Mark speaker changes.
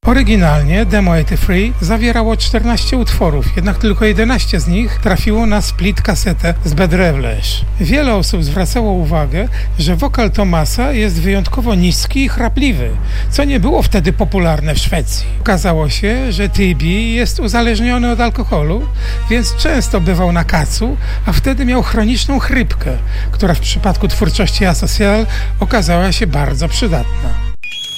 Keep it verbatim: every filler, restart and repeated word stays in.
Speaker 1: Oryginalnie Demo osiemdziesiąt trzy zawierało czternaście utworów, jednak tylko jedenaście z nich trafiło na split kasetę z Bad Revlesh. Wiele osób zwracało uwagę, że wokal Thomasa jest wyjątkowo niski i chrapliwy, co nie było wtedy popularne w Szwecji. Okazało się, że T B jest uzależniony od alkoholu, więc często bywał na kacu, a wtedy miał chroniczną chrypkę, która w przypadku twórczości Asocial okazała się bardzo przydatna.